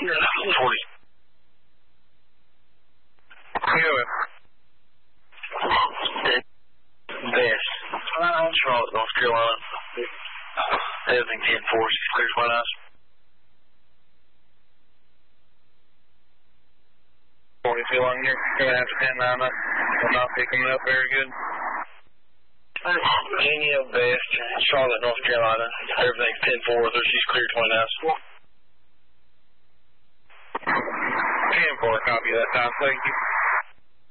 40. Good. Best. Charlotte, North Carolina. Everything 10-4. She's clear as white ice. 42 long, you're going to have to 10-9 up. I'm not picking it up very good. Virginia, Best, Charlotte, North Carolina. Everything's 10-4 with her. She's clear 20 ice. 10-4, copy that time. Thank you.